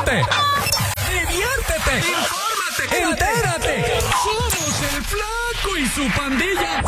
ríete, diviértete, infórmate, entérate. Somos el Flaco y su pandilla.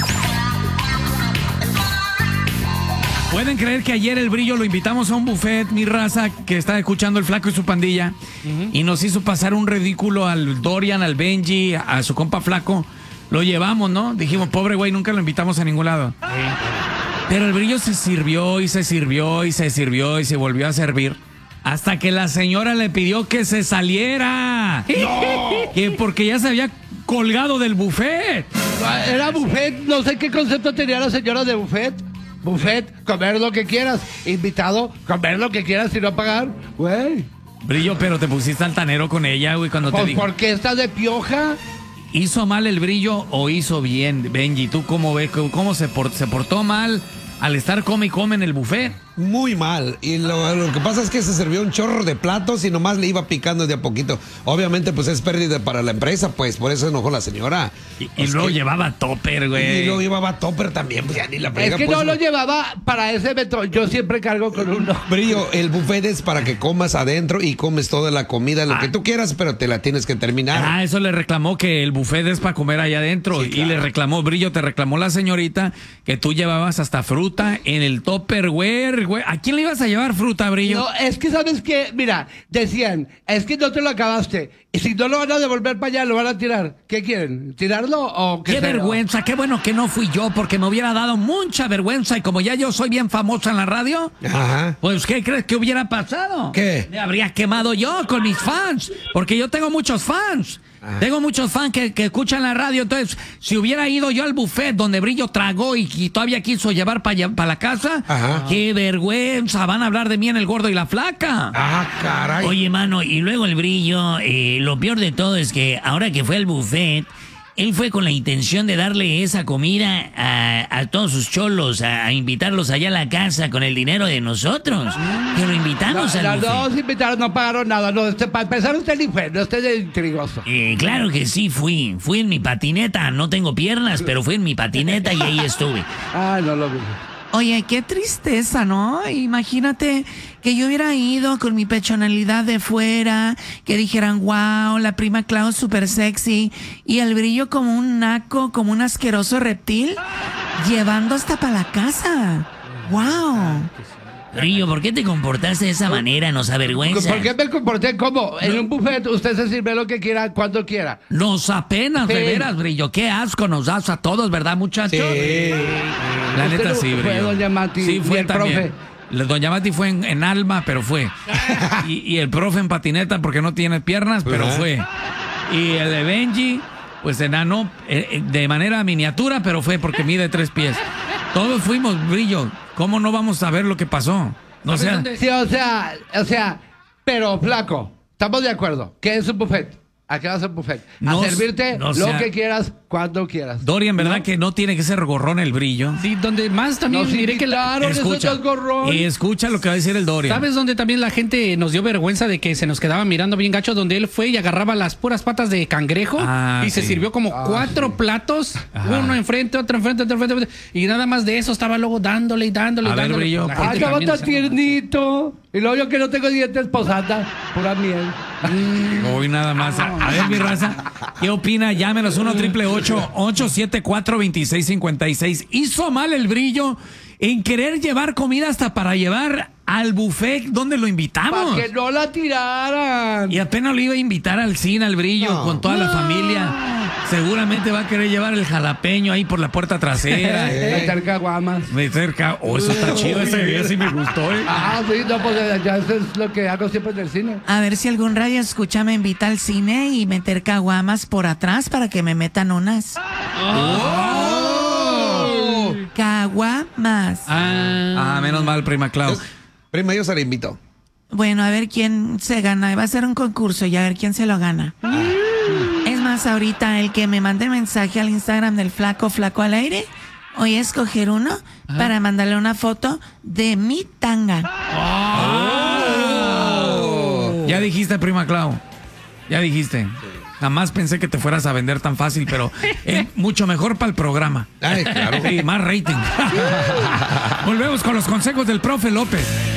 ¿Pueden creer que ayer el Brillo lo invitamos a un buffet, mi raza, que está escuchando el Flaco y su pandilla? Y nos hizo pasar un ridículo al Dorian, al Benji, a su compa Flaco. Lo llevamos, ¿no? Dijimos, pobre güey, nunca lo invitamos a ningún lado. Pero el Brillo se sirvió y se sirvió y se sirvió y se volvió a servir. Hasta que la señora le pidió que se saliera. ¡No! Que porque ya se había colgado del buffet. Era buffet, no sé qué concepto tenía la señora de buffet. Buffet, comer lo que quieras. Invitado, comer lo que quieras y no pagar. Güey. Brillo, pero te pusiste altanero con ella, güey, cuando te dijo. ¿Por qué estás de pioja? ¿Hizo mal el Brillo o hizo bien, Benji? ¿Tú cómo ves? ¿Cómo se portó mal al estar come y come en el buffet? Muy mal. Y lo que pasa es que se sirvió un chorro de platos y nomás le iba picando de a poquito. Obviamente, pues es pérdida para la empresa, pues por eso enojó la señora. Y luego llevaba topper, güey. Y luego llevaba topper también, pues ya ni la pega. Es que pues, no lo llevaba para ese evento. Yo siempre cargo con uno. Brillo, el buffet es para que comas adentro y comes toda la comida, lo que tú quieras, pero te la tienes que terminar. Ah, eso le reclamó, que el buffet es para comer allá adentro. Sí, claro. Y le reclamó, Brillo, te reclamó la señorita que tú llevabas hasta fruta en el topperware, güey. ¿A quién le ibas a llevar fruta, Brillo? No, es que sabes que, mira, decían, es que no te lo acabaste. Y si no lo van a devolver para allá, lo van a tirar. ¿Qué quieren? ¿Tirarlo o qué? Qué vergüenza, qué bueno que no fui yo, porque me hubiera dado mucha vergüenza. Y como ya yo soy bien famosa en la radio, ajá, pues ¿qué crees que hubiera pasado? ¿Qué? Me habría quemado yo con mis fans, porque yo tengo muchos fans. Tengo muchos fans que escuchan la radio. Entonces, si hubiera ido yo al buffet donde Brillo tragó y todavía quiso llevar para la casa, ajá, qué vergüenza, van a hablar de mí en El Gordo y la Flaca. Ah, caray. Oye, mano, y luego el Brillo, lo peor de todo es que ahora que fue al buffet, él fue con la intención de darle esa comida a todos sus cholos, a invitarlos allá a la casa con el dinero de nosotros. Que lo invitamos al buffet. No, invitaron, no pagaron nada. No, para empezar usted el infierno, usted es intrigoso. Claro que sí, fui en mi patineta. No tengo piernas, pero fui en mi patineta y ahí estuve. Ah, no lo vi. Oye, qué tristeza, ¿no? Imagínate que yo hubiera ido con mi personalidad de fuera, que dijeran, wow, la prima Clau súper sexy, y el Brillo como un naco, como un asqueroso reptil, llevando hasta para la casa. ¡Wow! Brillo, ¿por qué te comportaste de esa manera? Nos avergüenza. ¿Por qué me comporté como? En un buffet usted se sirve lo que quiera, cuando quiera. Nos apenas, de veras, Brillo. Qué asco nos das a todos, ¿verdad, muchachos? Sí. La neta sí, Brillo. Fue doña Mati, sí, fue el también. profe. Doña Mati fue en alma, pero fue. Y el profe en patineta porque no tiene piernas, pero fue. Y el de Benji, pues enano, de manera miniatura, pero fue porque mide 3 pies. Todos fuimos, Brillo. ¿Cómo no vamos a ver lo que pasó? No sea... Sí, o sea, pero Flaco, estamos de acuerdo. ¿Qué es un buffet? ¿A qué vas a un buffet? A servirte lo que quieras, cuando quieras. Dorian, ¿verdad que no tiene que ser gorrón el Brillo? Sí, donde más también diré que escucha lo que va a decir el Dorian. ¿Sabes dónde también la gente nos dio vergüenza de que se nos quedaba mirando bien gacho? Donde él fue y agarraba las puras patas de cangrejo y se sirvió como 4 platos, uno enfrente, otro enfrente, otro enfrente, y nada más de eso estaba luego dándole y dándole. A ver, Brillo. Ay, cómo está tiernito. Y luego yo que no tengo dientes, posada, pura miel. Hoy nada más. A ver, mi raza, ¿qué opina? Llámenos 1-888-874-2656. ¿Hizo mal el Brillo en querer llevar comida hasta para llevar al buffet donde lo invitamos? Para que no la tiraran. Y apenas lo iba a invitar al cine, al Brillo, con toda la familia. Seguramente va a querer llevar el jalapeño ahí por la puerta trasera. Meter caguamas. Oh, eso está chido, ese día sí me gustó. Ah, sí, no, pues ya eso es lo que hago siempre en el cine. A ver si algún radio escucha me invita al cine y meter caguamas por atrás para que me metan unas. Caguamas. Menos mal, prima Clau. Prima, yo se la invito. Bueno, a ver quién se gana. Va a ser un concurso y a ver quién se lo gana. Es más, ahorita el que me mande mensaje al Instagram del Flaco al aire, voy a escoger uno para mandarle una foto de mi tanga. Ya dijiste, prima Clau. Ya dijiste. Jamás pensé que te fueras a vender tan fácil, pero mucho mejor para el programa. Ay, claro. Sí, más rating. Volvemos con los consejos del profe López.